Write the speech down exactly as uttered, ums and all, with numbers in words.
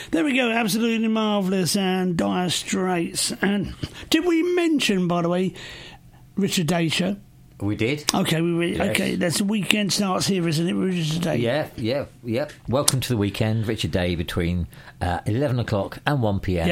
There we go, absolutely marvellous, and Dire Straits. And did we mention, by the way, Richard Day Show? We did. Okay, we yes. okay. That's the weekend starts here, isn't it, Richard Day? Yeah, yeah, yeah. Welcome to the weekend, Richard Day, between uh, eleven o'clock and one p m.